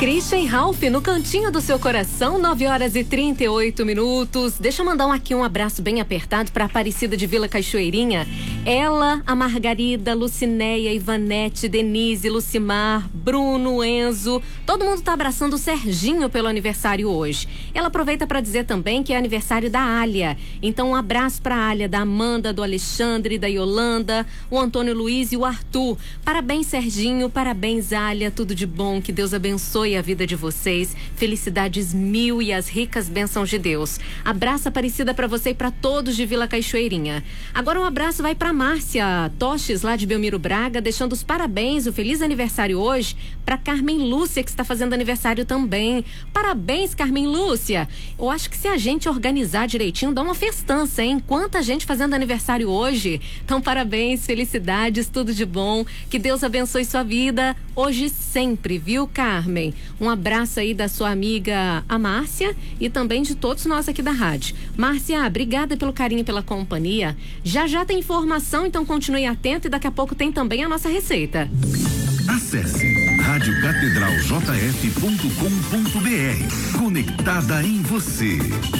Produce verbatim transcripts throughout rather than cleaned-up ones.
Christian e Ralph no cantinho do seu coração, nove horas e trinta e oito minutos. Deixa eu mandar um, aqui um abraço bem apertado para Aparecida de Vila Cachoeirinha. Ela, a Margarida, Lucinéia, Ivanete, Denise, Lucimar, Bruno, Enzo. Todo mundo tá abraçando o Serginho pelo aniversário hoje. Ela aproveita para dizer também que é aniversário da Alia. Então um abraço para a Alia, da Amanda, do Alexandre, da Yolanda, o Antônio Luiz e o Arthur. Parabéns, Serginho, parabéns, Alia, tudo de bom, que Deus abençoe a vida de vocês, felicidades mil e as ricas bênçãos de Deus. Abraço, Aparecida, para você e para todos de Vila Cachoeirinha. Agora um abraço vai para Márcia Toches, lá de Belmiro Braga, deixando os parabéns, o feliz aniversário hoje para Carmen Lúcia, que está fazendo aniversário também. Parabéns, Carmen Lúcia. Eu acho que se a gente organizar direitinho, dá uma festança, hein? Quanta gente fazendo aniversário hoje. Então, parabéns, felicidades, tudo de bom. Que Deus abençoe sua vida hoje e sempre, viu, Carmen? Um abraço aí da sua amiga, a Márcia, e também de todos nós aqui da rádio. Márcia, obrigada pelo carinho e pela companhia. Já já tem informação, então continue atento e daqui a pouco tem também a nossa receita. Acesse rádio catedral j f ponto com ponto b r. Conectada em você.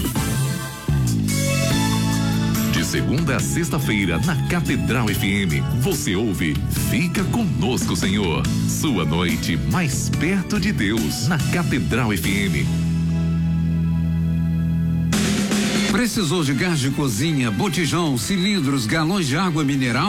De segunda a sexta-feira, na Catedral F M, você ouve Fica Conosco, Senhor. Sua noite mais perto de Deus, na Catedral F M. Precisou de gás de cozinha, botijão, cilindros, galões de água mineral?